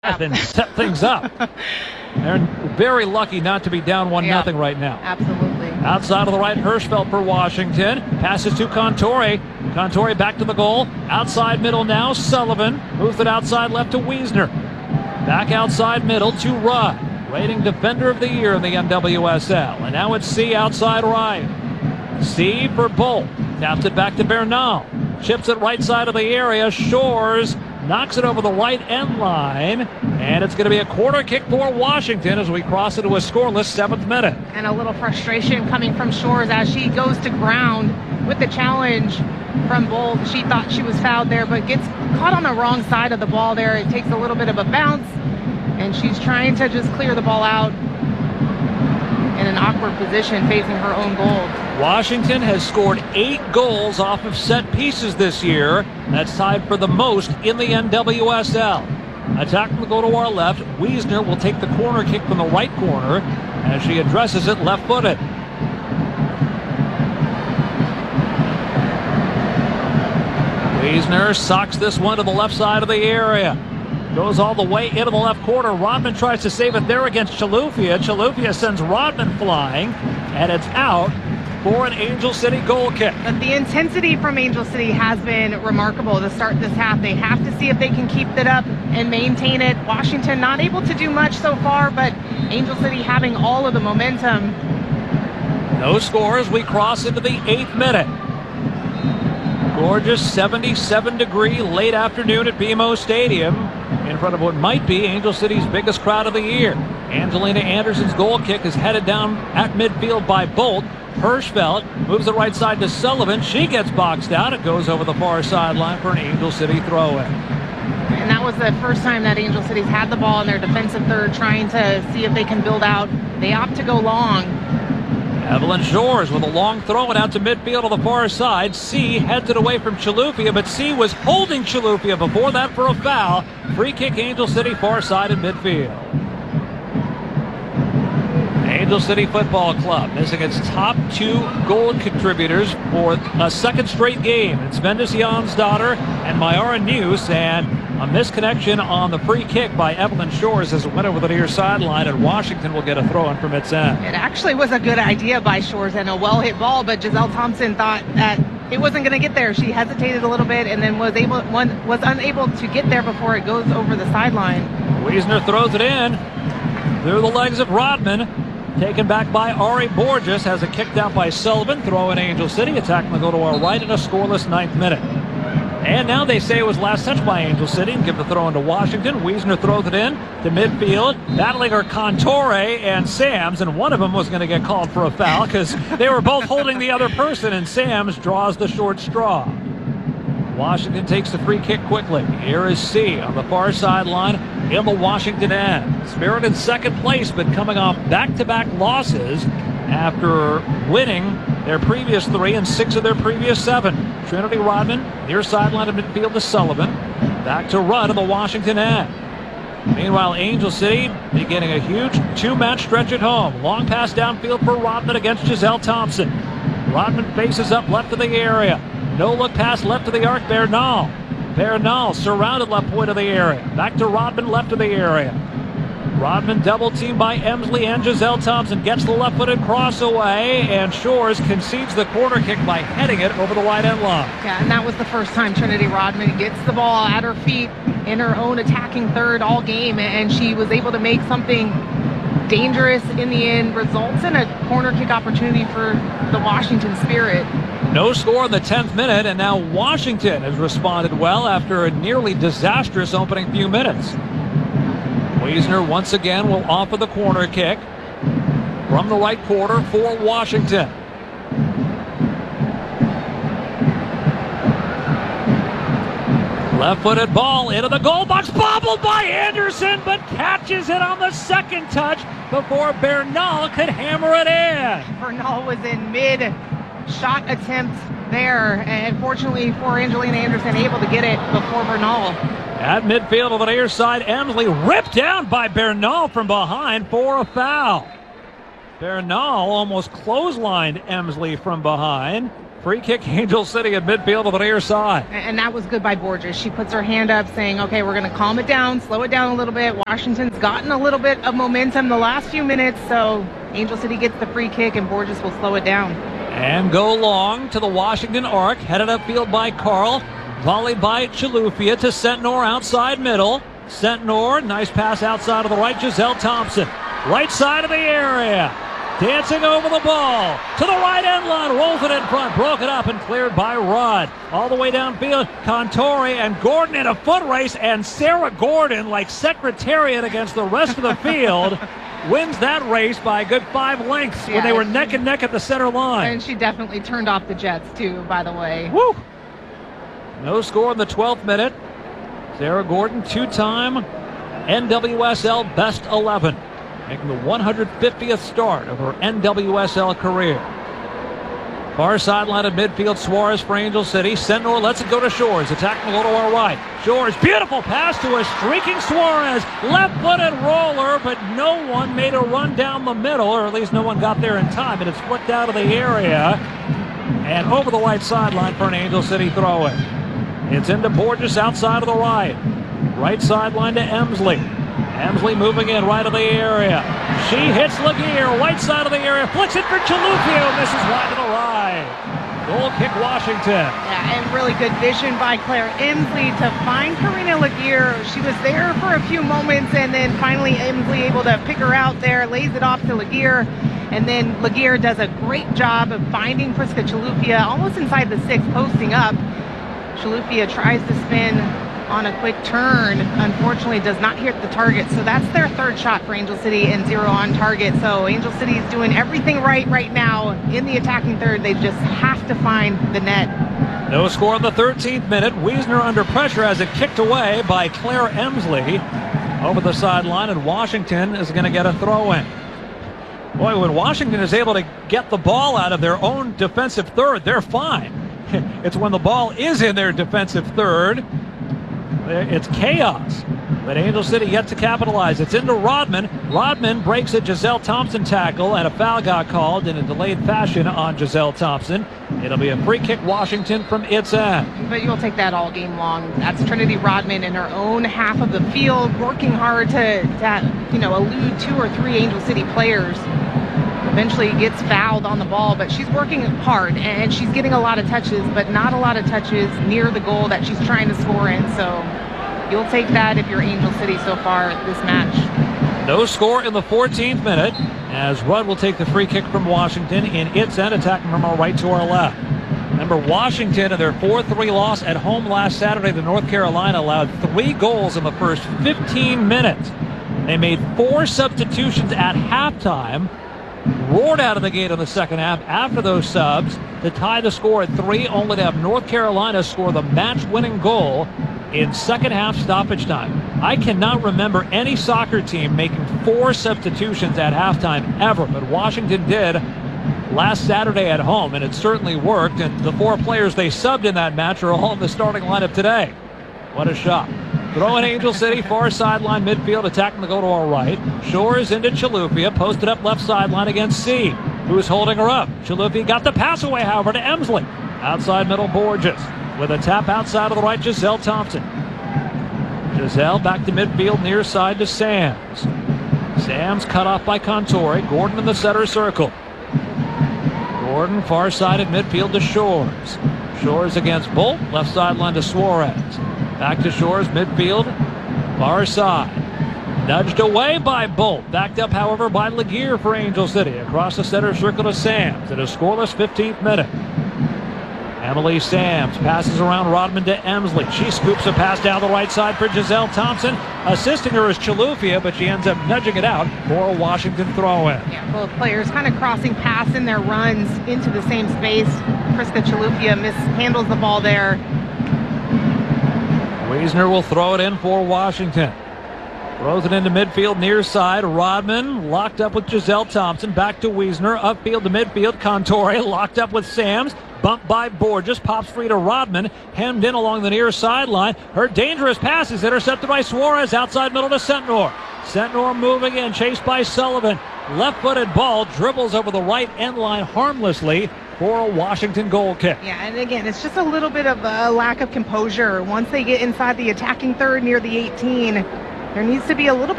and set things up. They're very lucky not to be down 1-0 right now. Absolutely. Outside of the right, Hirschfeld for Washington. Passes to Contori. Contori back to the goal. Outside middle now, Sullivan. Moves it outside left to Wiesner. Back outside middle to Rudd. Rating Defender of the Year in the NWSL. And now it's C outside right. C for Bolt. Taps it back to Bernal. Chips it right side of the area. Shores knocks it over the right end line. And it's going to be a corner kick for Washington as we cross into a scoreless 7th minute. And a little frustration coming from Shores as she goes to ground with the challenge from Bolt. She thought she was fouled there, but gets caught on the wrong side of the ball there. It takes a little bit of a bounce, and she's trying to just clear the ball out in an awkward position facing her own goal. Washington has scored 8 goals off of set pieces this year. That's tied for the most in the NWSL. Attack will go to our left. Wiesner will take the corner kick from the right corner as she addresses it left-footed. Wiesner socks this one to the left side of the area. Goes all the way into the left corner. Rodman tries to save it there against Chilufya. Chilufya sends Rodman flying, and it's out for an Angel City goal kick. But the intensity from Angel City has been remarkable to start this half. They have to see if they can keep it up and maintain it. Washington not able to do much so far, but Angel City having all of the momentum. No scores. We cross into the 8th minute. Gorgeous 77-degree late afternoon at BMO Stadium in front of what might be Angel City's biggest crowd of the year. Angelina Anderson's goal kick is headed down at midfield by Bolt. Hirschfeld moves the right side to Sullivan. She gets boxed out. It goes over the far sideline for an Angel City throw-in. And that was the first time that Angel City's had the ball in their defensive third, trying to see if they can build out. They opt to go long. Evelyn Shores with a long throw out to midfield on the far side. C heads it away from Chilufya, but C was holding Chilufya before that for a foul. Free kick Angel City far side in midfield. Angel City Football Club missing its top 2 goal contributors for a second straight game. It's Venus Jansdottir and Mayara News, and a misconnection on the free kick by Evelyn Shores as it went over the near sideline, and Washington will get a throw-in from its end. It actually was a good idea by Shores and a well-hit ball, but Giselle Thompson thought that it wasn't going to get there. She hesitated a little bit and then was unable to get there before it goes over the sideline. Wiesner throws it in through the legs of Rodman. Taken back by Ari Borges, has it kicked out by Sullivan. Throw in Angel City. Attack will go to our right in a scoreless 9th minute. And now they say it was last touch by Angel City and give the throw into Washington. Wiesner throws it in to midfield. Battling are Contori and Sams, and one of them was going to get called for a foul because they were both holding the other person, and Sams draws the short straw. Washington takes the free kick quickly. Here is C on the far sideline in the Washington end. Spirit in second place, but coming off back-to-back losses after winning their previous 3 and 6 of their previous 7. Trinity Rodman, near sideline of midfield to Sullivan. Back to Rudd of the Washington end. Meanwhile, Angel City beginning a huge 2-match stretch at home. Long pass downfield for Rodman against Giselle Thompson. Rodman faces up left of the area. No look pass left of the arc. Bernal surrounded left point of the area. Back to Rodman left of the area. Rodman double teamed by Emsley and Giselle Thompson. Gets the left-footed cross away, and Shores concedes the corner kick by heading it over the right end line. Yeah, and that was the first time Trinity Rodman gets the ball at her feet in her own attacking third all game, and she was able to make something dangerous in the end. Results in a corner kick opportunity for the Washington Spirit. No score in the 10th minute, and now Washington has responded well after a nearly disastrous opening few minutes. Wiesner once again will offer the corner kick from the right quarter for Washington. Left-footed ball into the goal box, bobbled by Anderson, but catches it on the second touch before Bernal could hammer it in. Bernal was in mid-shot attempt there, and fortunately for Angelina Anderson, able to get it before Bernal. At midfield on the near side, Emsley ripped down by Bernal from behind for a foul. Bernal almost clotheslined Emsley from behind. Free kick, Angel City at midfield to the near side. And that was good by Borges. She puts her hand up saying, okay, we're going to calm it down, slow it down a little bit. Washington's gotten a little bit of momentum the last few minutes, so Angel City gets the free kick and Borges will slow it down. And go long to the Washington arc, headed upfield by Carl. Volleyed by Chilufya to Sentnor outside middle. Sentnor, nice pass outside of the right, Giselle Thompson. Right side of the area. Dancing over the ball to the right end line, rolls it in front, broken up and cleared by Rudd. All the way downfield, Contori and Gordon in a foot race, and Sarah Gordon, like Secretariat against the rest of the field, wins that race by a good 5 lengths when they were neck and neck at the center line. And she definitely turned off the Jets too, by the way. Woo! No score in the 12th minute. Sarah Gordon, 2-time NWSL Best 11. Making the 150th start of her NWSL career. Far sideline of midfield, Suarez for Angel City. Sentnor lets it go to Shores. Attack will go to our right. Shores, beautiful pass to a streaking Suarez. Left-footed roller, but no one made a run down the middle, or at least no one got there in time. And it's flicked out of the area and over the right sideline for an Angel City throw-in. It's into Borges outside of the right. Right sideline to Emsley. Emsley moving in right of the area. She hits Laguerre, right side of the area, flicks it for Chilufya, misses wide to the right. Goal kick, Washington. Yeah, and really good vision by Claire Emsley to find Karina Laguerre. She was there for a few moments, and then finally Emsley able to pick her out there, lays it off to Laguerre, and then Laguerre does a great job of finding Priska Chilufya almost inside the 6, posting up. Chilufya tries to spin on a quick turn, unfortunately does not hit the target, so that's their 3rd shot for Angel City and 0 on target. So Angel City is doing everything right now in the attacking third. They just have to find the net. No score in the 13th minute. Wiesner under pressure as it kicked away by Claire Emsley over the sideline, and Washington is going to get a throw-in. Boy, when Washington is able to get the ball out of their own defensive third, they're fine. It's when the ball is in their defensive third, it's chaos. But Angel City yet to capitalize. It's into Rodman. Rodman breaks a Giselle Thompson tackle, and a foul got called in a delayed fashion on Giselle Thompson. It'll be a free kick, Washington, from its end. But you'll take that all game long. That's Trinity Rodman in her own half of the field, working hard to elude 2 or 3 Angel City players. Eventually gets fouled on the ball, but she's working hard and she's getting a lot of touches, but not a lot of touches near the goal that she's trying to score in. So you'll take that if you're Angel City so far this match. No score in the 14th minute as Rudd will take the free kick from Washington in its end, attacking from our right to our left. Remember, Washington in their 4-3 loss at home last Saturday to North Carolina allowed 3 goals in the first 15 minutes. They made 4 substitutions at halftime, roared out of the gate in the second half after those subs to tie the score at 3, only to have North Carolina score the match-winning goal in second half stoppage time. I cannot remember any soccer team making 4 substitutions at halftime ever, but Washington did last Saturday at home, and it certainly worked, and the 4 players they subbed in that match are all in the starting lineup today. What a shot. Throwing Angel City, far sideline midfield, attacking to go to our right. Shores into Chilufya, posted up left sideline against C, who's holding her up. Chilufya got the pass away, however, to Emsley. Outside middle, Borges. With a tap outside of the right, Giselle Thompson. Giselle back to midfield, near side to Sams. Sams cut off by Contori. Gordon in the center circle. Gordon far side at midfield to Shores. Shores against Bolt, left sideline to Suarez. Back to Shores, midfield, far side. Nudged away by Bolt. Backed up, however, by Laguerre for Angel City. Across the center circle to Sams in a scoreless 15th minute. Emily Sams passes around Rodman to Emsley. She scoops a pass down the right side for Giselle Thompson. Assisting her is Chilufya, but she ends up nudging it out for a Washington throw-in. Yeah, both players kind of crossing paths in their runs into the same space. Priska Chilufya mishandles the ball there. Wiesner will throw it in for Washington. Throws it into midfield, near side. Rodman locked up with Giselle Thompson. Back to Wiesner. Upfield to midfield. Contori locked up with Sams. Bumped by Borges. Pops free to Rodman. Hemmed in along the near sideline. Her dangerous pass is intercepted by Suarez. Outside middle to Sentnor. Sentnor moving in. Chased by Sullivan. Left-footed ball. Dribbles over the right end line harmlessly. for a Washington goal kick. Yeah, and again, it's just a little bit of a lack of composure. Once they get inside the attacking third near the 18, there needs to be a little bit